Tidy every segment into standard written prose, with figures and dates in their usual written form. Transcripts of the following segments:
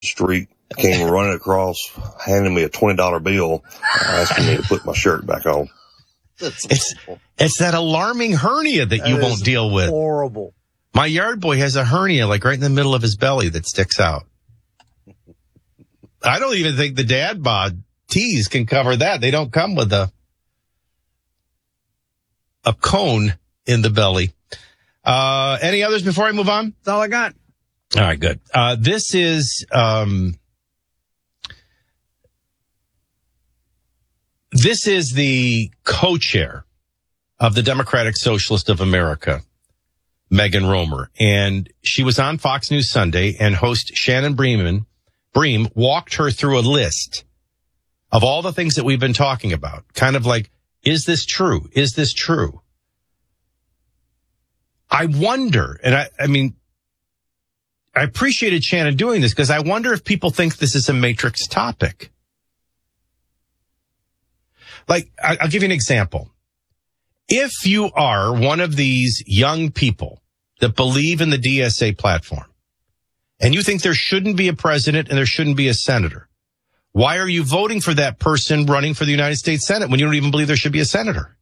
street came running across, handing me a $20 bill, asking me to put my shirt back on. It's that alarming hernia that you won't deal with. Horrible. My yard boy has a hernia like right in the middle of his belly that sticks out. I don't even think the dad bod tees can cover that. They don't come with a cone in the belly. Any others before I move on? That's all I got. All right, good. This is the co-chair of the Democratic Socialist of America, Megan Romer. And she was on Fox News Sunday, and host Shannon Bream walked her through a list of all the things that we've been talking about. Kind of like, is this true? Is this true? I wonder, and I mean, I appreciated Shannon doing this because I wonder if people think this is a Matrix topic. Like, I'll give you an example. If you are one of these young people that believe in the DSA platform and you think there shouldn't be a president and there shouldn't be a senator, why are you voting for that person running for the United States Senate when you don't even believe there should be a senator?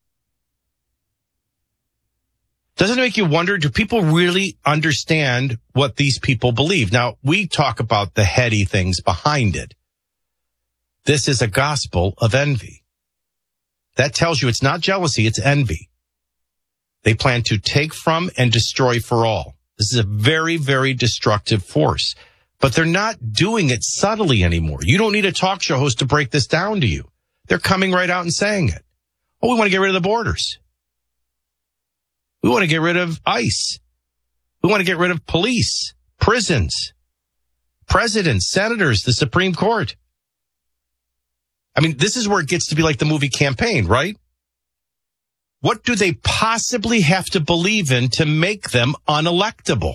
Doesn't it make you wonder, do people really understand what these people believe? Now, we talk about the heady things behind it. This is a gospel of envy. That tells you it's not jealousy, it's envy. They plan to take from and destroy for all. This is a very, very destructive force. But they're not doing it subtly anymore. You don't need a talk show host to break this down to you. They're coming right out and saying it. Oh, we want to get rid of the borders. We want to get rid of ICE. We want to get rid of police, prisons, presidents, senators, the Supreme Court. I mean, this is where it gets to be like the movie Campaign, right? What do they possibly have to believe in to make them unelectable?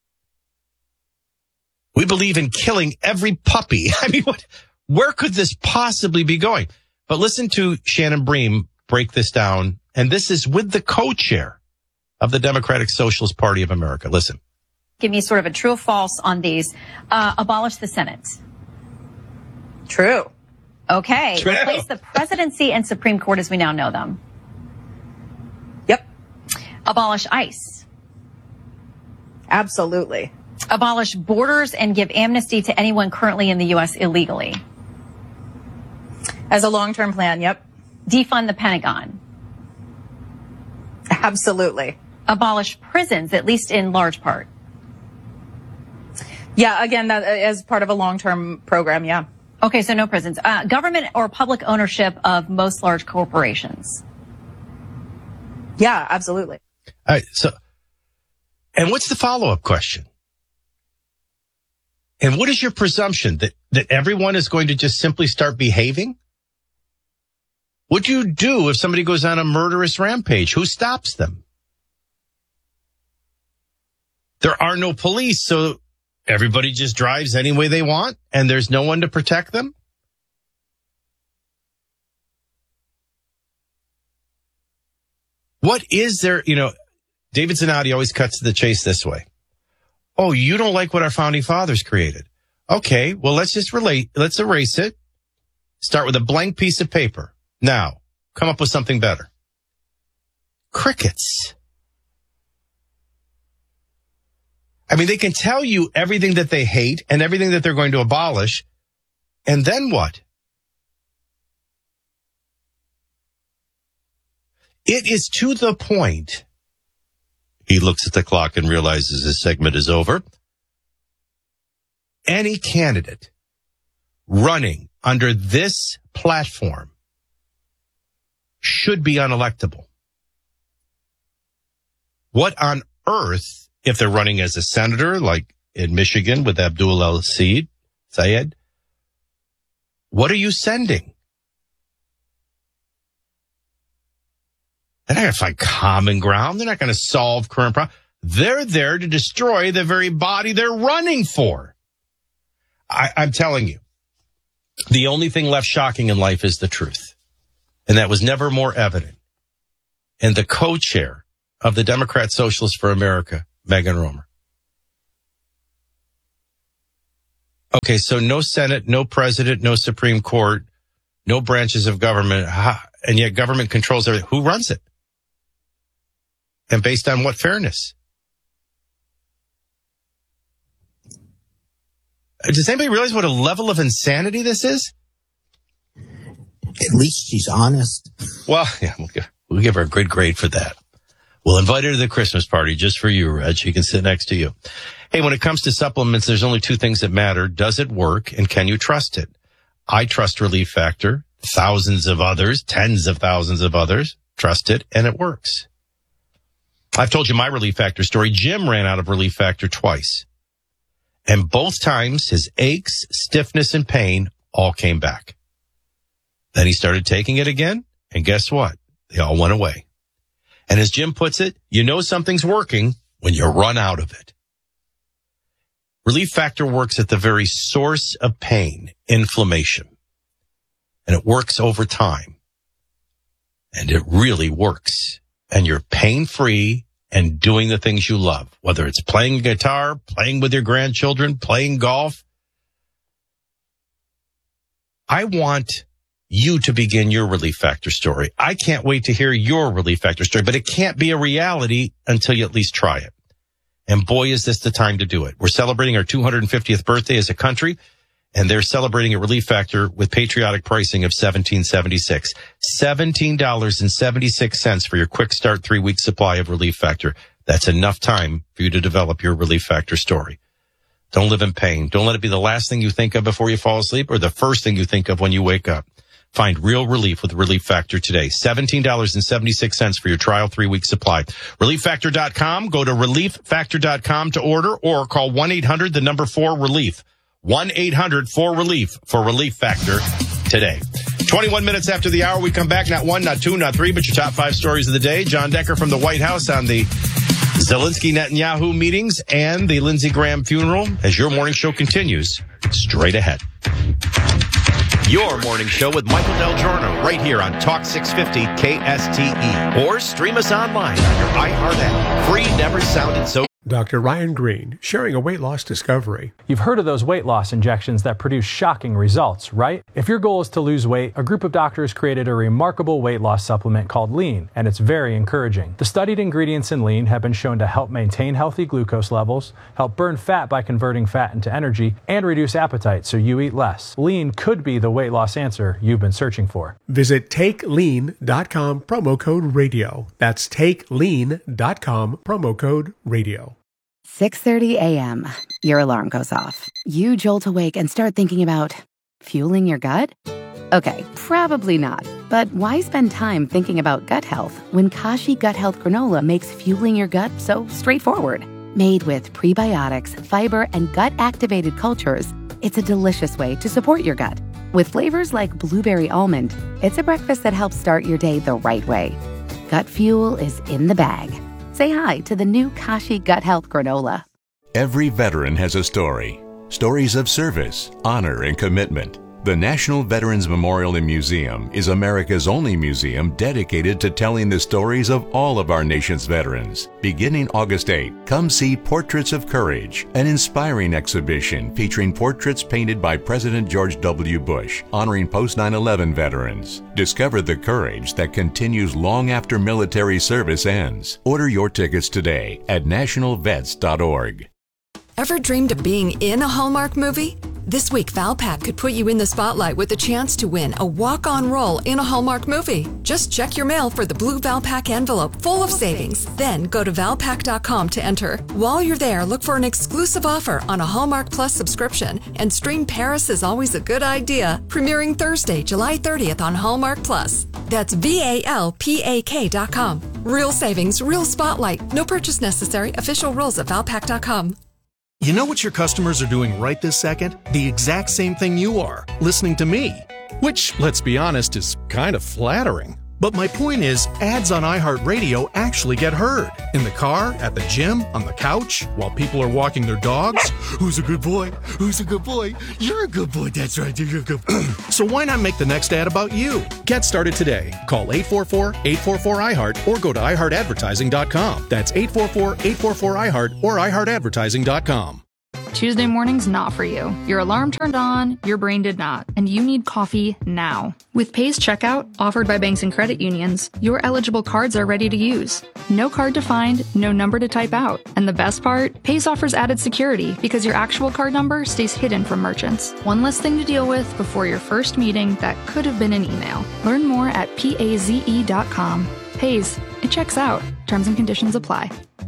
We believe in killing every puppy. I mean, where could this possibly be going? But listen to Shannon Bream break this down. And this is with the co-chair of the Democratic Socialist Party of America. Listen. Give me sort of a true or false on these. Abolish the Senate. True. Okay. True. Replace the presidency and Supreme Court as we now know them. Yep. Abolish ICE. Absolutely. Abolish borders and give amnesty to anyone currently in the U.S. illegally. As a long-term plan, yep. Defund the Pentagon. Absolutely. Abolish prisons, at least in large part. Yeah, again, that as part of a long-term program, yeah. Okay, so no prisons. Government or public ownership of most large corporations. Yeah, absolutely. All right, so, and what's the follow-up question? And what is your presumption that everyone is going to just simply start behaving? What do you do if somebody goes on a murderous rampage? Who stops them? There are no police, so everybody just drives any way they want, and there's no one to protect them? What is there, David Zanotti always cuts to the chase this way. Oh, you don't like what our founding fathers created. Okay, well, let's erase it. Start with a blank piece of paper. Now, come up with something better. Crickets. I mean, they can tell you everything that they hate and everything that they're going to abolish. And then what? It is to the point. He looks at the clock and realizes his segment is over. Any candidate running under this platform should be unelectable. What on earth, if they're running as a senator, like in Michigan with Abdul El-Sayed, what are you sending? They're not going to find common ground. They're not going to solve current problems. They're there to destroy the very body they're running for. I'm telling you, the only thing left shocking in life is the truth. And that was never more evident. And the co-chair of the Democrat Socialists for America, Megan Romer. Okay, so no Senate, no president, no Supreme Court, no branches of government, and yet government controls everything. Who runs it? And based on what fairness? Does anybody realize what a level of insanity this is? At least she's honest. Well, yeah, we'll give her a good grade for that. We'll invite her to the Christmas party just for you, Reg. She can sit next to you. Hey, when it comes to supplements, there's only two things that matter. Does it work, and can you trust it? I trust Relief Factor. Thousands of others, tens of thousands of others trust it, and it works. I've told you my Relief Factor story. Jim ran out of Relief Factor twice. And both times, his aches, stiffness, and pain all came back. Then he started taking it again, and guess what? They all went away. And as Jim puts it, you know something's working when you run out of it. Relief Factor works at the very source of pain, inflammation. And it works over time. And it really works. And you're pain-free and doing the things you love, whether it's playing guitar, playing with your grandchildren, playing golf. I want you to begin your Relief Factor story. I can't wait to hear your Relief Factor story, but it can't be a reality until you at least try it. And boy, is this the time to do it. We're celebrating our 250th birthday as a country, and they're celebrating a Relief Factor with patriotic pricing of $17.76. $17.76 for your quick start 3-week supply of Relief Factor. That's enough time for you to develop your Relief Factor story. Don't live in pain. Don't let it be the last thing you think of before you fall asleep or the first thing you think of when you wake up. Find real relief with Relief Factor today. $17.76 for your trial 3-week supply. ReliefFactor.com. Go to ReliefFactor.com to order or call 1-800-4-RELIEF. 1-800-4-RELIEF for Relief Factor today. 21 minutes after the hour, we come back. Not one, not two, not three, but your top 5 stories of the day. John Decker from the White House on the Zelensky-Netanyahu meetings and the Lindsey Graham funeral as your morning show continues straight ahead. Your morning show with Michael Del Giorno right here on Talk 650 KSTE. Or stream us online on your iHeart app. Free, never sounded so. Dr. Ryan Green, sharing a weight loss discovery. You've heard of those weight loss injections that produce shocking results, right? If your goal is to lose weight, a group of doctors created a remarkable weight loss supplement called Lean, and it's very encouraging. The studied ingredients in Lean have been shown to help maintain healthy glucose levels, help burn fat by converting fat into energy, and reduce appetite so you eat less. Lean could be the weight loss answer you've been searching for. Visit TakeLean.com, promo code radio. That's TakeLean.com, promo code radio. 6:30 a.m. Your alarm goes off. You jolt awake and start thinking about fueling your gut? Okay, probably not. But why spend time thinking about gut health when Kashi Gut Health Granola makes fueling your gut so straightforward? Made with prebiotics, fiber, and gut-activated cultures, it's a delicious way to support your gut. With flavors like blueberry almond, it's a breakfast that helps start your day the right way. Gut fuel is in the bag. Say hi to the new Kashi Gut Health Granola. Every veteran has a story. Stories of service, honor, and commitment. The National Veterans Memorial and Museum is America's only museum dedicated to telling the stories of all of our nation's veterans. Beginning August 8, come see Portraits of Courage, an inspiring exhibition featuring portraits painted by President George W. Bush, honoring post-9/11 veterans. Discover the courage that continues long after military service ends. Order your tickets today at nationalvets.org. Ever dreamed of being in a Hallmark movie? This week, Valpak could put you in the spotlight with a chance to win a walk-on role in a Hallmark movie. Just check your mail for the blue Valpak envelope full of savings. Then go to Valpak.com to enter. While you're there, look for an exclusive offer on a Hallmark Plus subscription and stream Paris is Always a Good Idea, premiering Thursday, July 30th on Hallmark Plus. That's VALPAK.com. Real savings, real spotlight. No purchase necessary. Official rules at Valpak.com. You know what your customers are doing right this second? The exact same thing you are, listening to me. Which, let's be honest, is kind of flattering. But my point is, ads on iHeartRadio actually get heard. In the car, at the gym, on the couch, while people are walking their dogs. Who's a good boy? Who's a good boy? You're a good boy, that's right, you're a good boy. So why not make the next ad about you? Get started today. Call 844-844-iHeart or go to iHeartAdvertising.com. That's 844-844-iHeart or iHeartAdvertising.com. Tuesday morning's not for you. Your alarm turned on, your brain did not, and you need coffee now. With Paze Checkout, offered by banks and credit unions, your eligible cards are ready to use. No card to find, no number to type out. And the best part? Paze offers added security because your actual card number stays hidden from merchants. One less thing to deal with before your first meeting that could have been an email. Learn more at paze.com. Paze, it checks out. Terms and conditions apply.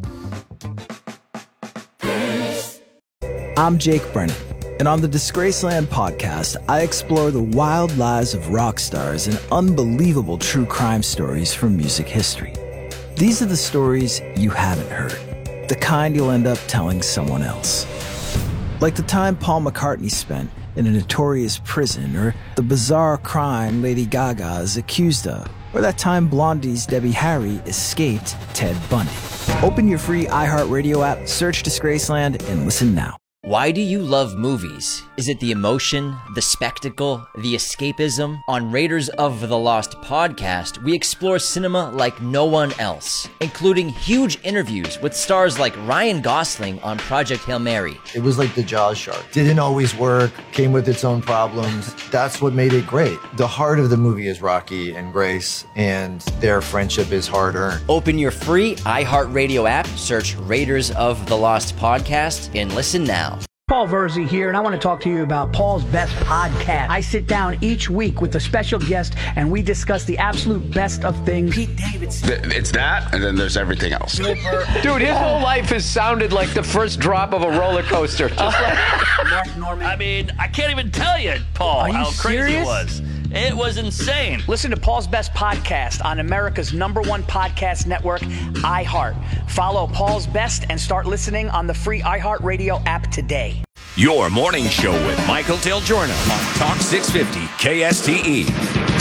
I'm Jake Brennan, and on the Disgraceland podcast, I explore the wild lives of rock stars and unbelievable true crime stories from music history. These are the stories you haven't heard, the kind you'll end up telling someone else. Like the time Paul McCartney spent in a notorious prison, or the bizarre crime Lady Gaga is accused of, or that time Blondie's Debbie Harry escaped Ted Bundy. Open your free iHeartRadio app, search Disgraceland, and listen now. Why do you love movies? Is it the emotion, the spectacle, the escapism? On Raiders of the Lost podcast, we explore cinema like no one else, including huge interviews with stars like Ryan Gosling on Project Hail Mary. It was like the Jaws shark. Didn't always work, came with its own problems. That's what made it great. The heart of the movie is Rocky and Grace, and their friendship is hard-earned. Open your free iHeartRadio app, search Raiders of the Lost podcast, and listen now. Paul Verzi here, and I want to talk to you about Paul's Best Podcast. I sit down each week with a special guest, and we discuss the absolute best of things. Pete Davidson. It's that, and then there's everything else. Dude, his whole life has sounded like the first drop of a roller coaster. Just like Mark Norman. I mean, I can't even tell you, Paul, how crazy it was. It was insane. Listen to Paul's Best Podcast on America's #1 podcast network, iHeart. Follow Paul's Best and start listening on the free iHeartRadio app today. Your morning show with Michael Del Giorno on Talk 650 KSTE.